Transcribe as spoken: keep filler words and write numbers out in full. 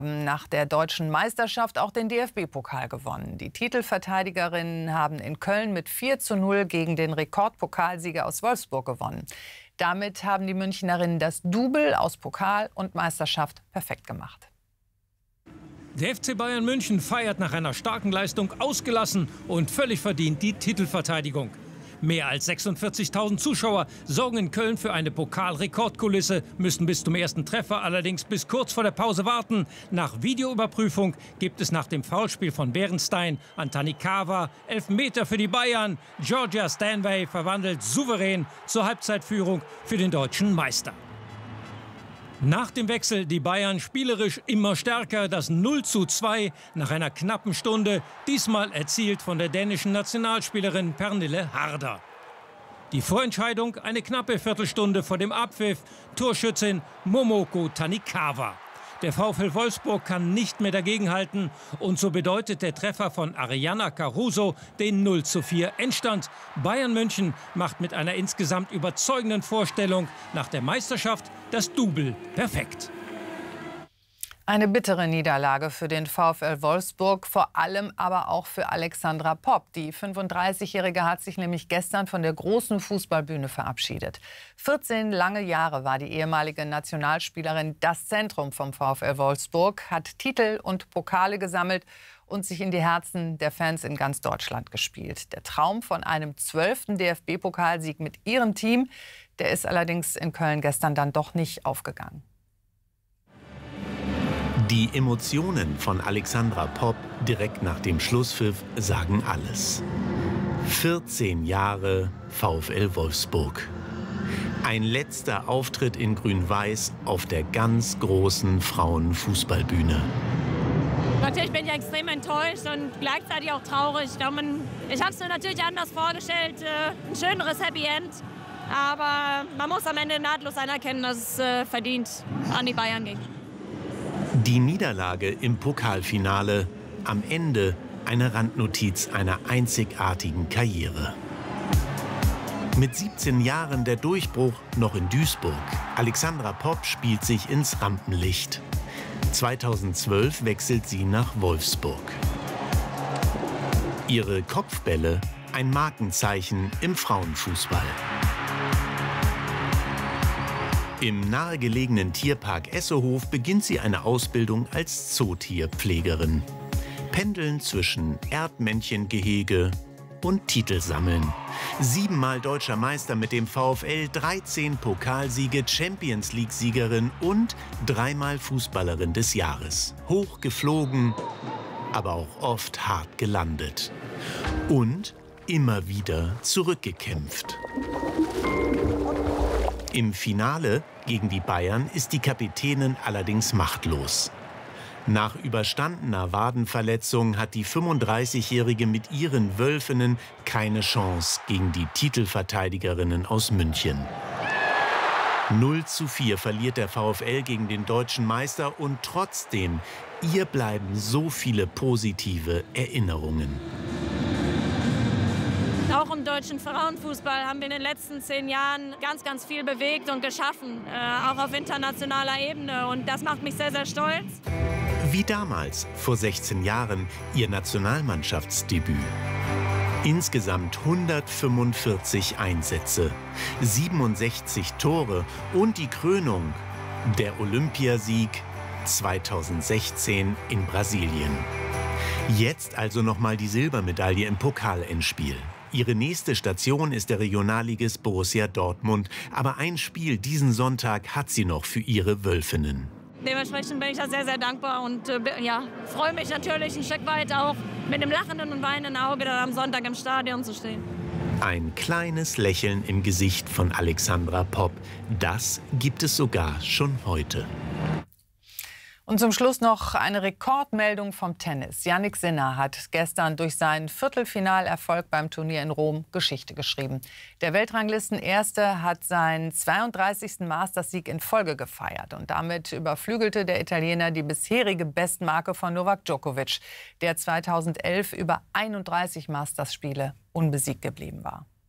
Nach der deutschen Meisterschaft auch den D F B-Pokal gewonnen. Die Titelverteidigerinnen haben in Köln mit vier zu null gegen den Rekordpokalsieger aus Wolfsburg gewonnen. Damit haben die Münchnerinnen das Double aus Pokal und Meisterschaft perfekt gemacht. Der F C Bayern München feiert nach einer starken Leistung ausgelassen und völlig verdient die Titelverteidigung. Mehr als sechsundvierzigtausend Zuschauer sorgen in Köln für eine Pokalrekordkulisse, müssen bis zum ersten Treffer allerdings bis kurz vor der Pause warten. Nach Videoüberprüfung gibt es nach dem Foulspiel von Beerenstein an Tanikawa Elfmeter für die Bayern. Georgia Stanway verwandelt souverän zur Halbzeitführung für den deutschen Meister. Nach dem Wechsel die Bayern spielerisch immer stärker, das null zu zwei nach einer knappen Stunde, diesmal erzielt von der dänischen Nationalspielerin Pernille Harder. Die Vorentscheidung eine knappe Viertelstunde vor dem Abpfiff, Torschützin Momoko Tanikawa. Der VfL Wolfsburg kann nicht mehr dagegenhalten und so bedeutet der Treffer von Arianna Caruso den null zu vier Endstand. Bayern München macht mit einer insgesamt überzeugenden Vorstellung nach der Meisterschaft das Double perfekt. Eine bittere Niederlage für den VfL Wolfsburg, vor allem aber auch für Alexandra Popp. Die fünfunddreißigjährige hat sich nämlich gestern von der großen Fußballbühne verabschiedet. vierzehn lange Jahre war die ehemalige Nationalspielerin das Zentrum vom VfL Wolfsburg, hat Titel und Pokale gesammelt und sich in die Herzen der Fans in ganz Deutschland gespielt. Der Traum von einem zwölften D F B-Pokalsieg mit ihrem Team, der ist allerdings in Köln gestern dann doch nicht aufgegangen. Die Emotionen von Alexandra Popp direkt nach dem Schlusspfiff sagen alles. vierzehn Jahre VfL Wolfsburg. Ein letzter Auftritt in Grün-Weiß auf der ganz großen Frauenfußballbühne. Natürlich bin ich extrem enttäuscht und gleichzeitig auch traurig. Ich, glaube, man, ich habe es mir natürlich anders vorgestellt, äh, ein schöneres Happy End. Aber man muss am Ende nahtlos anerkennen, dass es äh, verdient an die Bayern ging. Die Niederlage im Pokalfinale, am Ende eine Randnotiz einer einzigartigen Karriere. Mit siebzehn Jahren der Durchbruch noch in Duisburg. Alexandra Popp spielt sich ins Rampenlicht. zweitausendzwölf wechselt sie nach Wolfsburg. Ihre Kopfbälle ein Markenzeichen im Frauenfußball. Im nahegelegenen Tierpark Essehof beginnt sie eine Ausbildung als Zootierpflegerin. Pendeln zwischen Erdmännchengehege und Titelsammeln. Siebenmal deutscher Meister mit dem VfL, dreizehn Pokalsiege, Champions-League-Siegerin und dreimal Fußballerin des Jahres. Hoch geflogen, aber auch oft hart gelandet. Und immer wieder zurückgekämpft. Im Finale gegen die Bayern ist die Kapitänin allerdings machtlos. Nach überstandener Wadenverletzung hat die fünfunddreißigjährige mit ihren Wölfinnen keine Chance gegen die Titelverteidigerinnen aus München. null zu vier verliert der VfL gegen den deutschen Meister und trotzdem, ihr bleiben so viele positive Erinnerungen. Auch im deutschen Frauenfußball haben wir in den letzten zehn Jahren ganz, ganz viel bewegt und geschaffen, äh, auch auf internationaler Ebene. Und das macht mich sehr, sehr stolz. Wie damals, vor sechzehn Jahren, ihr Nationalmannschaftsdebüt. Insgesamt hundertfünfundvierzig Einsätze, siebenundsechzig Tore und die Krönung, der Olympiasieg zweitausendsechzehn in Brasilien. Jetzt also nochmal die Silbermedaille im Pokalendspiel. Ihre nächste Station ist der Regionalligist Borussia Dortmund. Aber ein Spiel diesen Sonntag hat sie noch für ihre Wölfinnen. Dementsprechend bin ich da sehr, sehr dankbar und äh, ja, freue mich natürlich ein Stück weit auch mit einem lachenden und weinenden Auge dann am Sonntag im Stadion zu stehen. Ein kleines Lächeln im Gesicht von Alexandra Popp. Das gibt es sogar schon heute. Und zum Schluss noch eine Rekordmeldung vom Tennis. Jannik Sinner hat gestern durch seinen Viertelfinalerfolg beim Turnier in Rom Geschichte geschrieben. Der Weltranglistenerste hat seinen zweiunddreißigsten Masters-Sieg in Folge gefeiert. Und damit überflügelte der Italiener die bisherige Bestmarke von Novak Djokovic, der zweitausendelf über einunddreißig Masters-Spiele unbesiegt geblieben war.